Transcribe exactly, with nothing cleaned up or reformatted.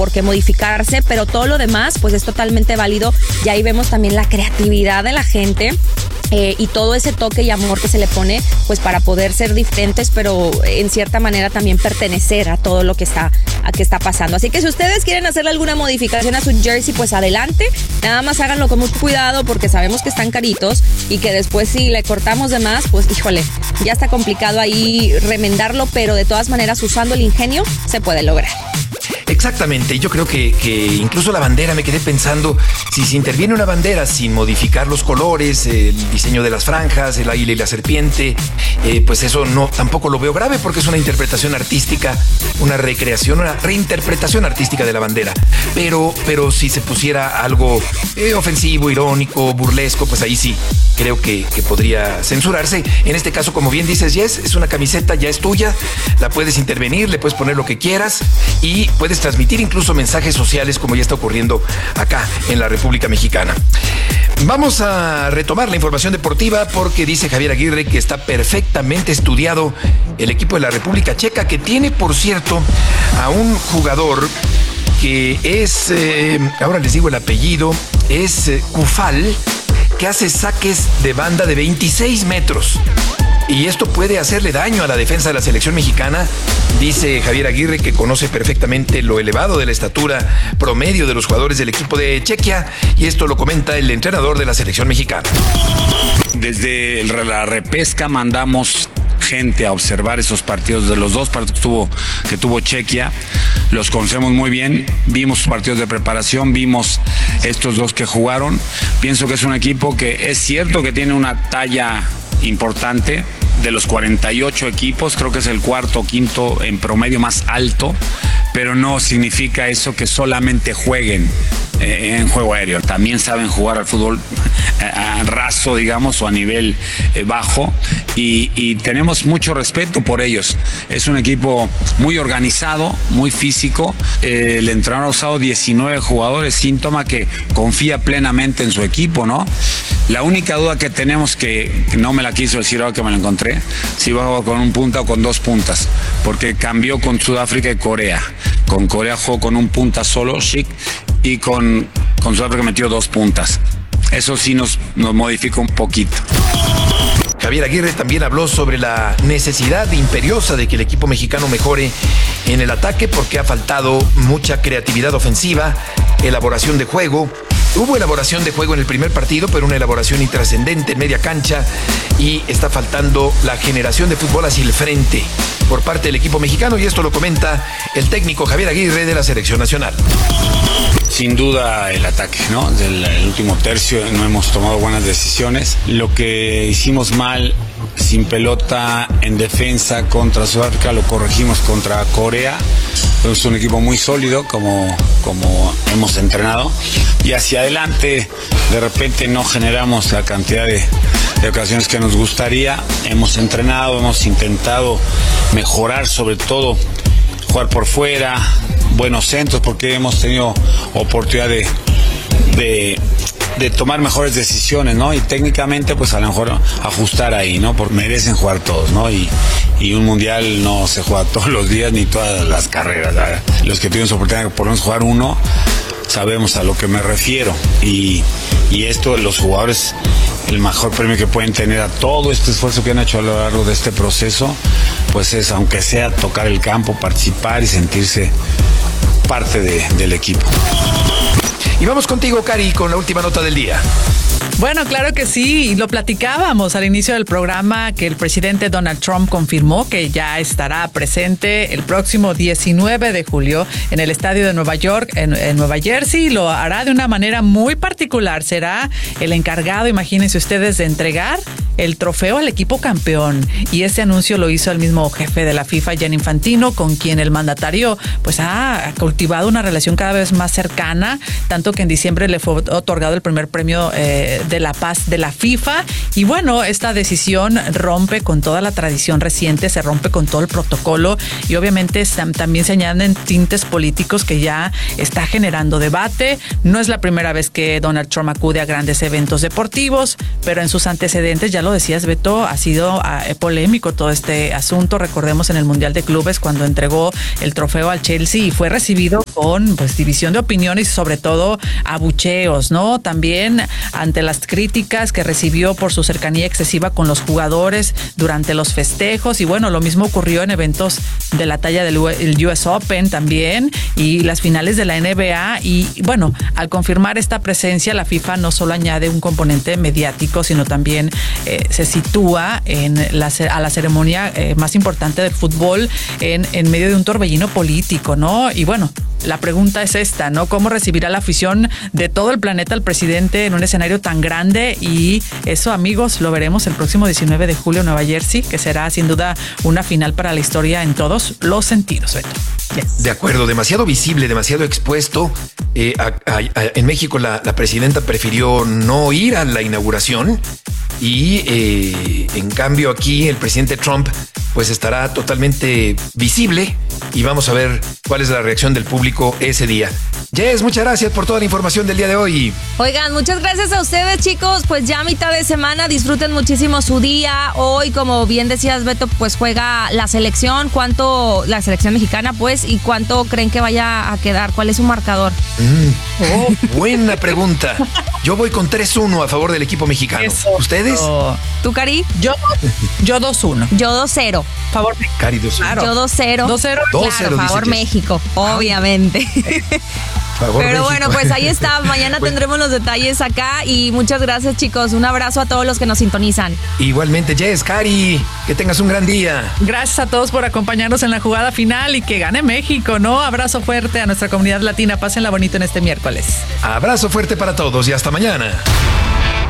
por qué modificarse, pero todo lo demás pues es totalmente válido, y ahí vemos también la creatividad de la gente. Eh, y todo ese toque y amor que se le pone pues para poder ser diferentes, pero en cierta manera también pertenecer a todo lo que está, a que está pasando. Así que si ustedes quieren hacerle alguna modificación a su jersey, pues adelante, nada más háganlo con mucho cuidado porque sabemos que están caritos y que después si le cortamos de más, pues híjole, ya está complicado ahí remendarlo, pero de todas maneras usando el ingenio se puede lograr. Exactamente, yo creo que, que incluso la bandera, me quedé pensando, si se interviene una bandera sin modificar los colores, el diseño de las franjas, el águila y la serpiente, eh, pues eso no, tampoco lo veo grave porque es una interpretación artística, una recreación, una reinterpretación artística de la bandera. Pero, pero si se pusiera algo eh, ofensivo, irónico, burlesco, pues ahí sí creo que, que podría censurarse. En este caso, como bien dices, Jess, es una camiseta, ya es tuya, la puedes intervenir, le puedes poner lo que quieras y puedes transmitir incluso mensajes sociales como ya está ocurriendo acá en la República Mexicana. Vamos a retomar la información deportiva porque dice Javier Aguirre que está perfectamente estudiado el equipo de la República Checa, que tiene, por cierto, a un jugador que es, eh, ahora les digo el apellido, es eh, Kufal, que hace saques de banda de veintiséis metros. Y esto puede hacerle daño a la defensa de la selección mexicana, dice Javier Aguirre, que conoce perfectamente lo elevado de la estatura promedio de los jugadores del equipo de Chequia, y esto lo comenta el entrenador de la selección mexicana. Desde la repesca mandamos gente a observar esos partidos, de los dos partidos que tuvo, que tuvo Chequia, los conocemos muy bien, vimos sus partidos de preparación, vimos estos dos que jugaron. Pienso que es un equipo que es cierto que tiene una talla importante. De los cuarenta y ocho equipos, creo que es el cuarto o quinto en promedio más alto, pero no significa eso que solamente jueguen eh, en juego aéreo. También saben jugar al fútbol eh, a raso, digamos, o a nivel eh, bajo, y, y tenemos mucho respeto por ellos. Es un equipo muy organizado, muy físico. Eh, el entrenador ha usado diecinueve jugadores, síntoma que confía plenamente en su equipo, ¿no? La única duda que tenemos, que, que no me la quiso decir ahora que me la encontré, si va a jugar con un punta o con dos puntas, porque cambió con Sudáfrica y Corea. Con Corea jugó con un punta solo, Chic, y con, con Sudáfrica metió dos puntas. Eso sí nos, nos modifica un poquito. Javier Aguirre también habló sobre la necesidad imperiosa de que el equipo mexicano mejore en el ataque porque ha faltado mucha creatividad ofensiva, elaboración de juego. Hubo elaboración de juego en el primer partido, pero una elaboración intrascendente en media cancha, y está faltando la generación de fútbol hacia el frente por parte del equipo mexicano, y esto lo comenta el técnico Javier Aguirre de la selección nacional. Sin duda el ataque, ¿no? Del el último tercio no hemos tomado buenas decisiones. Lo que hicimos mal sin pelota en defensa contra Sudáfrica lo corregimos contra Corea. Es un equipo muy sólido, como, como hemos entrenado, y hacia adelante de repente no generamos la cantidad de, de ocasiones que nos gustaría. Hemos entrenado, hemos intentado mejorar, sobre todo jugar por fuera, buenos centros, porque hemos tenido oportunidad de, de, de tomar mejores decisiones, ¿no? Y técnicamente, pues a lo mejor ajustar ahí, ¿no? Porque merecen jugar todos, ¿no? Y, y un mundial no se juega todos los días ni todas las carreras, ¿verdad? Los que tuvimos oportunidad de por lo menos jugar uno, sabemos a lo que me refiero. Y, y esto, los jugadores, el mejor premio que pueden tener a todo este esfuerzo que han hecho a lo largo de este proceso, pues es, aunque sea, tocar el campo, participar y sentirse parte de, del equipo. Y vamos contigo, Cari, con la última nota del día. Bueno, claro que sí, lo platicábamos al inicio del programa, que el presidente Donald Trump confirmó que ya estará presente el próximo diecinueve de julio en el estadio de Nueva York, en, en Nueva Jersey. Lo hará de una manera muy particular. Será el encargado, imagínense ustedes, de entregar el trofeo al equipo campeón. Y ese anuncio lo hizo el mismo jefe de la FIFA, Gianni Infantino, con quien el mandatario pues ha cultivado una relación cada vez más cercana, tanto que en diciembre le fue otorgado el primer premio eh, de la paz de la FIFA. Y bueno, esta decisión rompe con toda la tradición reciente, se rompe con todo el protocolo, y obviamente también se añaden tintes políticos que ya está generando debate. No es la primera vez que Donald Trump acude a grandes eventos deportivos, pero en sus antecedentes ya lo lo decías, Beto, ha sido uh, polémico todo este asunto. Recordemos en el Mundial de Clubes cuando entregó el trofeo al Chelsea y fue recibido con pues división de opiniones y sobre todo abucheos, ¿no? También ante las críticas que recibió por su cercanía excesiva con los jugadores durante los festejos, y bueno, lo mismo ocurrió en eventos de la talla del U S Open también y las finales de la N B A. Y bueno, al confirmar esta presencia, la FIFA no solo añade un componente mediático, sino también eh, se sitúa en la, a la ceremonia eh, más importante del fútbol en, en medio de un torbellino político, ¿no? Y bueno, la pregunta es esta, ¿no? ¿Cómo recibirá la afición de todo el planeta al presidente en un escenario tan grande? Y eso, amigos, lo veremos el próximo diecinueve de julio en Nueva Jersey, que será sin duda una final para la historia en todos los sentidos, Beto. Yes. De acuerdo, demasiado visible, demasiado expuesto. Eh, a, a, a, en México la, la presidenta prefirió no ir a la inauguración y eh, en cambio aquí el presidente Trump pues estará totalmente visible y vamos a ver cuál es la reacción del público ese día. Jess, muchas gracias por toda la información del día de hoy. Oigan, muchas gracias a ustedes, chicos. Pues ya a mitad de semana, disfruten muchísimo su día. Hoy, como bien decías, Beto, pues juega la selección. ¿Cuánto, la selección mexicana, pues, y cuánto creen que vaya a quedar? ¿Cuál es su marcador? Mm. Oh, buena pregunta. Yo voy con tres uno a favor del equipo mexicano. Eso. ¿Ustedes? Oh. ¿Tú, Cari? Yo, yo dos uno. Yo dos cero. Favor. Cari dos uno. Claro. Yo dos cero. dos cero. Claro, favor México, obviamente. Favor, Pero México. bueno, pues ahí está. Mañana pues, tendremos los detalles acá y muchas gracias, chicos. Un abrazo a todos los que nos sintonizan. Igualmente, Jess, Cari, que tengas un gran día. Gracias a todos por acompañarnos en la jugada final y que gane México, ¿no? Abrazo fuerte a nuestra comunidad latina. Pásenla bonito en este miércoles. Abrazo fuerte para todos y hasta mañana.